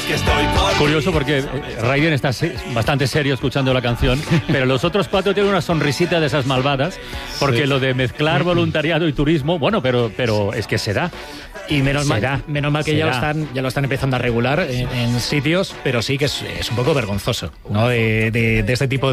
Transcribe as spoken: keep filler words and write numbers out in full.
que estoy por Curioso porque Raiden está bastante serio escuchando la canción, pero los otros cuatro tienen una sonrisita de esas malvadas, porque sí. Lo de mezclar voluntariado y turismo, bueno, pero, pero es que se da. Y menos será, mal, menos mal que ya lo, están, ya lo están empezando a regular en, en sitios, pero sí que es, es un poco vergonzoso, ¿no? De, de, de este tipo de